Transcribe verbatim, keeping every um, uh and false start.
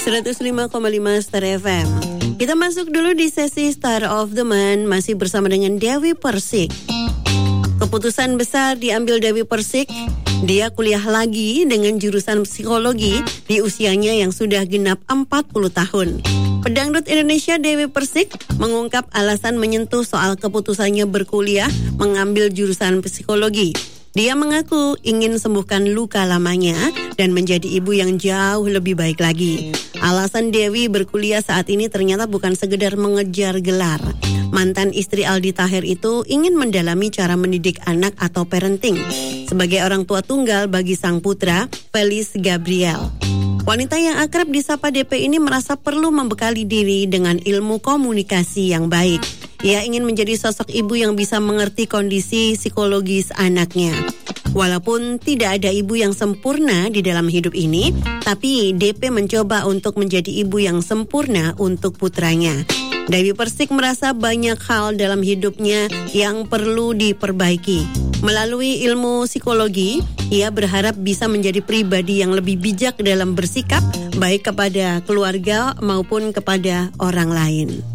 seratus lima koma lima Star F M. Kita masuk dulu di sesi Star of the Month, masih bersama dengan Dewi Persik. Keputusan besar diambil Dewi Persik. Dia kuliah lagi dengan jurusan psikologi di usianya yang sudah genap empat puluh tahun. Pedangdut Indonesia Dewi Persik mengungkap alasan menyentuh soal keputusannya berkuliah mengambil jurusan psikologi. Dia mengaku ingin sembuhkan luka lamanya dan menjadi ibu yang jauh lebih baik lagi. Alasan Dewi berkuliah saat ini ternyata bukan sekedar mengejar gelar. Mantan istri Aldi Taher itu ingin mendalami cara mendidik anak atau parenting sebagai orang tua tunggal bagi sang putra, Felis Gabriel. Wanita yang akrab disapa D P ini merasa perlu membekali diri dengan ilmu komunikasi yang baik. Ia ingin menjadi sosok ibu yang bisa mengerti kondisi psikologis anaknya. Walaupun tidak ada ibu yang sempurna di dalam hidup ini, tapi D P mencoba untuk menjadi ibu yang sempurna untuk putranya. Dewi Persik merasa banyak hal dalam hidupnya yang perlu diperbaiki. Melalui ilmu psikologi, ia berharap bisa menjadi pribadi yang lebih bijak dalam bersikap, baik kepada keluarga maupun kepada orang lain.